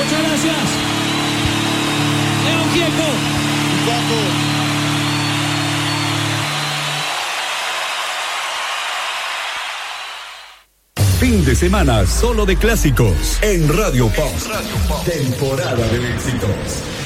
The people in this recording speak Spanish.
Muchas gracias. León Gieco. Fin de semana solo de clásicos en Radio Pop. Temporada de éxitos.